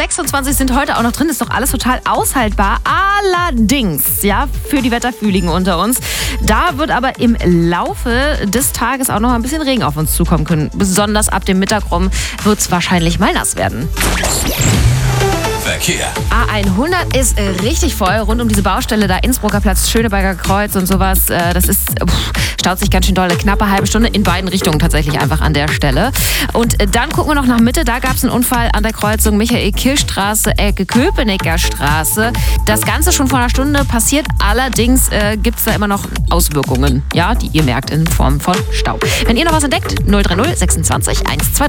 26 sind heute auch noch drin, ist doch alles total aushaltbar. Allerdings, ja, für die Wetterfühligen unter uns, da wird aber im Laufe des Tages auch noch ein bisschen Regen auf uns zukommen können. Besonders ab dem Mittag rum wird es wahrscheinlich mal nass werden. Verkehr. A100 ist richtig voll, rund um diese Baustelle da, Innsbrucker Platz, Schöneberger Kreuz und sowas. Das ist, staut sich ganz schön doll, eine knappe halbe Stunde in beiden Richtungen tatsächlich einfach an der Stelle. Und dann gucken wir noch nach Mitte, da gab es einen Unfall an der Kreuzung Michael-Kirch-Straße, Ecke Köpenicker Straße. Das Ganze schon vor einer Stunde passiert, allerdings gibt es da immer noch Auswirkungen, ja, die ihr merkt in Form von Stau. Wenn ihr noch was entdeckt, 030 26 123.